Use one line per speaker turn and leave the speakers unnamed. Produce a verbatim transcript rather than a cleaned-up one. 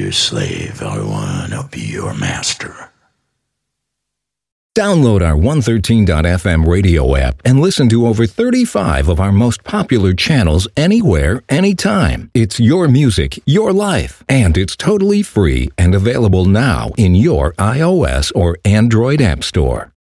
your slave. I want to be your master.
Download our one thirteen dot f m radio app and listen to over thirty-five of our most popular channels anywhere, anytime. It's your music, your life, and it's totally free and available now in your iOS or Android app store.